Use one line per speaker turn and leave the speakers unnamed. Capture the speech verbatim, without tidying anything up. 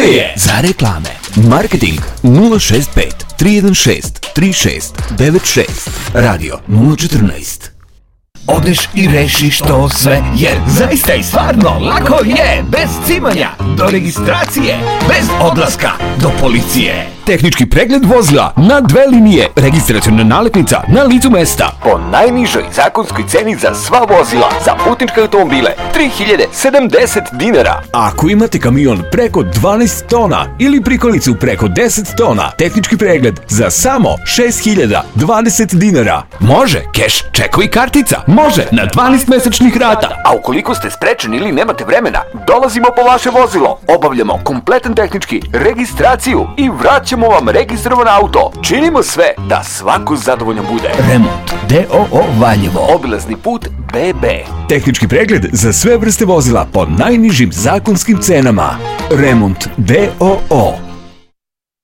je! Za reklame, marketing nula šest pet tri jedan šest tri šest devet šest, radio nula četrnaest. Odeš i rešiš to sve, jer zaista i stvarno lako je, bez cimanja do registracije, bez odlaska do policije. Tehnički pregled vozila na dve linije, registraciona nalepnica na licu mesta. Po najnižoj zakonskoj ceni za sva vozila, za putničke automobile, tri hiljade sedamdeset dinara. Ako imate kamion preko dvanaest tona ili prikolicu preko deset tona, tehnički pregled za samo šest hiljada dvadeset dinara. Može, keš, čekovi, kartica. Može, na dvanaest mesečnih rata. A ukoliko ste sprečeni ili nemate vremena, dolazimo po vaše vozilo, obavljamo kompletan tehnički, registraciju i vraćamo vam registrovan auto. Činimo sve da svako zadovoljno bude. Remont D O O Valjevo, obilazni put B B. Tehnički pregled za sve vrste vozila po najnižim zakonskim cenama. Remont D O O.